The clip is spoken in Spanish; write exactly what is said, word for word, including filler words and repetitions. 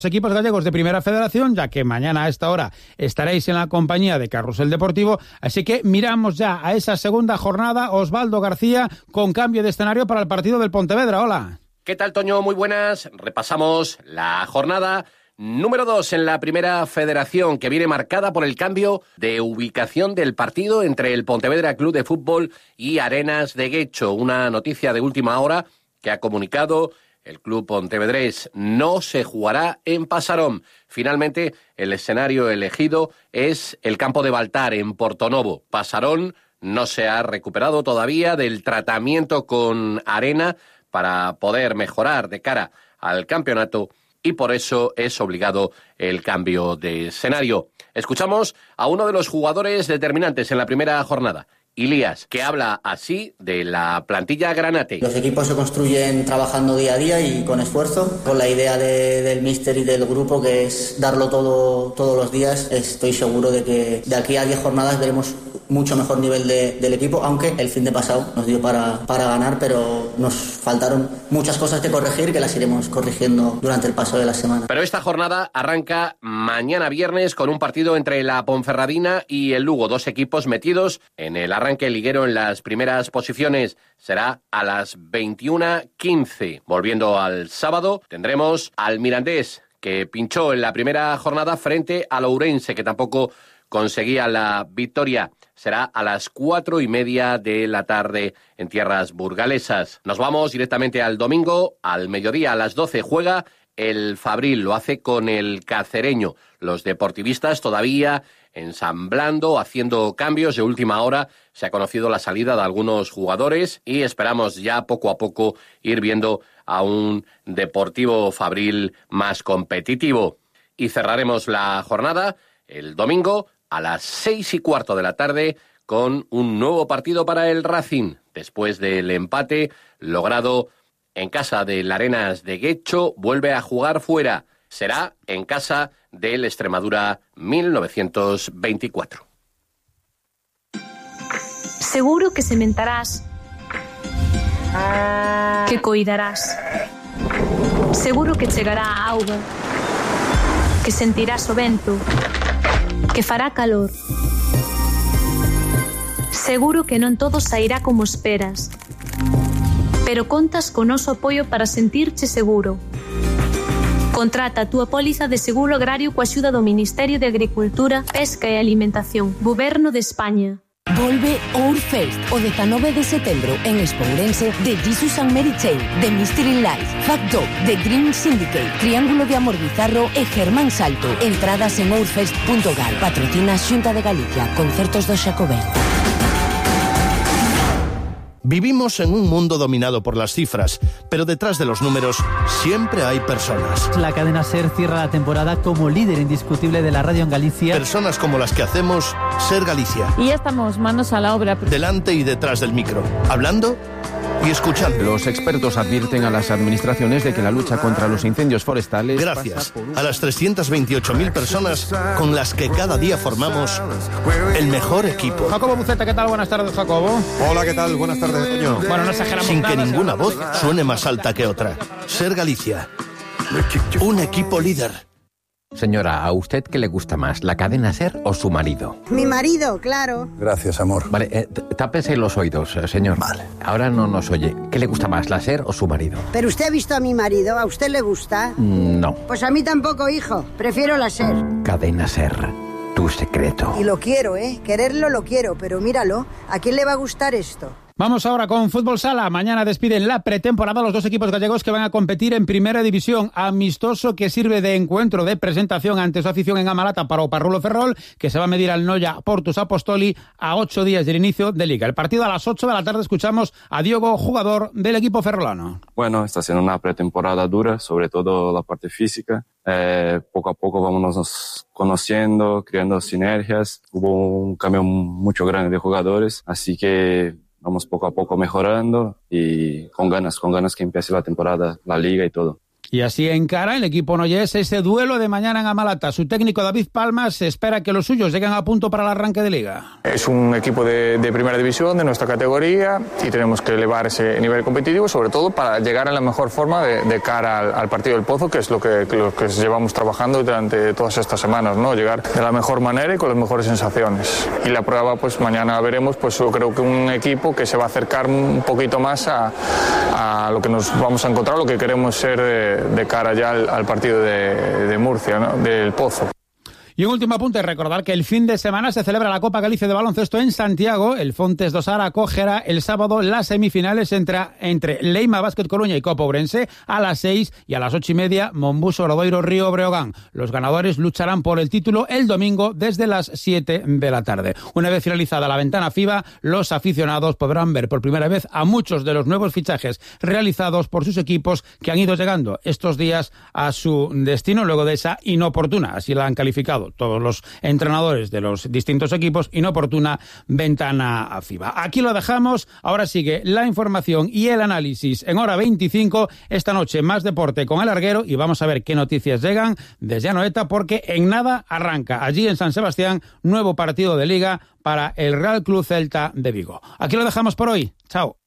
Equipos gallegos de Primera Federación, ya que mañana a esta hora estaréis en la compañía de Carrusel Deportivo, así que miramos ya a esa segunda jornada. Osvaldo García, con cambio de escenario para el partido del Pontevedra. Hola. ¿Qué tal, Toño? Muy buenas. Repasamos la jornada número dos en la Primera Federación, que viene marcada por el cambio de ubicación del partido entre el Pontevedra Club de Fútbol y Arenas de Guecho. Una noticia de última hora que ha comunicado el club pontevedrés: no se jugará en Pasarón. Finalmente, el escenario elegido es el campo de Baltar, en Portonovo. Pasarón no se ha recuperado todavía del tratamiento con arena para poder mejorar de cara al campeonato, y por eso es obligado el cambio de escenario. Escuchamos a uno de los jugadores determinantes en la primera jornada, Ilías, que habla así de la plantilla granate. Los equipos se construyen trabajando día a día y con esfuerzo, con la idea de, del míster y del grupo, que es darlo todo todos los días. Estoy seguro de que de aquí a diez jornadas veremos mucho mejor nivel de, del equipo, aunque el fin de pasado nos dio para, para ganar, pero nos faltaron muchas cosas que corregir, que las iremos corrigiendo durante el paso de la semana. Pero esta jornada arranca mañana viernes con un partido entre la Ponferradina y el Lugo, dos equipos metidos en el arranque liguero en las primeras posiciones. Será a las veintiuna quince. Volviendo al sábado, tendremos al Mirandés, que pinchó en la primera jornada frente al Ourense, que tampoco conseguía la victoria. Será a las cuatro y media de la tarde en tierras burgalesas. Nos vamos directamente al domingo. Al mediodía, a las doce, juega el Fabril. Lo hace con el Cacereño. Los deportivistas todavía ensamblando, haciendo cambios de última hora. Se ha conocido la salida de algunos jugadores y esperamos ya poco a poco ir viendo a un Deportivo Fabril más competitivo. Y cerraremos la jornada el domingo a las seis y cuarto de la tarde con un nuevo partido para el Racing, después del empate logrado en casa del Arenas de Guecho. Vuelve a jugar fuera. Será en casa del Extremadura mil novecientos veinticuatro. Seguro que sementarás, que coidarás. Seguro que chegará a auga, que sentirás o vento, que fará calor. Seguro que non todo sairá como esperas, pero contas con noso apoio para sentirche seguro. Contrata a túa póliza de seguro agrario coa axuda do Ministerio de Agricultura, Pesca e Alimentación, Goberno de España. Volve Ourfest o dezanove de setembro en Espourense, de Jesus and Mary Chain, de Mystery Life, Fat Dog, de Green Syndicate, Triángulo de Amor Bizarro e Germán Salto. Entradas en ourfest punto gal. Patrocina Xunta de Galicia. Concertos do Xacobeo. Vivimos en un mundo dominado por las cifras, pero detrás de los números siempre hay personas. La cadena SER cierra la temporada como líder indiscutible de la radio en Galicia. Personas como las que hacemos Ser Galicia. Y ya estamos manos a la obra. Delante y detrás del micro, hablando y escuchando. Los expertos advierten a las administraciones de que la lucha contra los incendios forestales... Gracias a las trescientas veintiocho mil personas con las que cada día formamos el mejor equipo. Jacobo Buceta, ¿qué tal? Buenas tardes, Jacobo. Hola, ¿qué tal? Buenas tardes, Toño. Bueno, no exageramos Sin nada, que ninguna voz suene más alta que otra. Ser Galicia. Un equipo líder. Señora, ¿a usted qué le gusta más, la cadena SER o su marido? Mi marido, claro. Gracias, amor. Vale, eh, tápese los oídos, eh, señor. Vale. Ahora no nos oye. ¿Qué le gusta más, la SER o su marido? Pero usted ha visto a mi marido, ¿a usted le gusta? Mm, no. Pues a mí tampoco, hijo. Prefiero la SER. Cadena SER, tu secreto. Y lo quiero, ¿eh? Quererlo lo quiero, pero míralo. ¿A quién le va a gustar esto? Vamos ahora con Fútbol Sala. Mañana despiden la pretemporada los dos equipos gallegos que van a competir en Primera División. Amistoso que sirve de encuentro de presentación ante su afición en Amalata para o Parrulo Ferrol, que se va a medir al Noia Portus Apostoli a ocho días del inicio de Liga. El partido a las ocho de la tarde. Escuchamos a Diogo, jugador del equipo ferrolano. Bueno, está siendo una pretemporada dura, sobre todo la parte física. Eh, poco a poco vamos conociendo, creando sinergias. Hubo un cambio mucho grande de jugadores, así que vamos poco a poco mejorando y con ganas, con ganas que empiece la temporada, la liga y todo. Y así encara el equipo noyés ese duelo de mañana en Amalata. Su técnico David Palmas espera que los suyos lleguen a punto para el arranque de liga. Es un equipo de, de primera división, de nuestra categoría, y tenemos que elevar ese nivel competitivo, sobre todo para llegar en la mejor forma de, de cara al, al partido del Pozo, que es lo que, lo que llevamos trabajando durante todas estas semanas, ¿no? Llegar de la mejor manera y con las mejores sensaciones. Y la prueba, pues mañana veremos, pues yo creo que un equipo que se va a acercar un poquito más a, a lo que nos vamos a encontrar, lo que queremos ser de, de cara ya al, al partido de, de Murcia, ¿no? Del Pozo. Y un último apunte, recordar que el fin de semana se celebra la Copa Galicia de baloncesto en Santiago. El Fontes do Sar acogerá el sábado las semifinales entre, entre Leima Basket Coruña y Copa Ourense a las seis, y a las ocho y media Monbus Obradoiro Río Breogán. Los ganadores lucharán por el título el domingo desde las siete de la tarde. Una vez finalizada la ventana FIBA, los aficionados podrán ver por primera vez a muchos de los nuevos fichajes realizados por sus equipos que han ido llegando estos días a su destino luego de esa inoportuna, así la han calificado todos los entrenadores de los distintos equipos, inoportuna ventana FIBA. Aquí lo dejamos, ahora sigue la información y el análisis en hora veinticinco, esta noche más deporte con el Arguero, y vamos a ver qué noticias llegan desde Anoeta, porque en nada arranca allí en San Sebastián nuevo partido de Liga para el Real Club Celta de Vigo. Aquí lo dejamos por hoy, chao.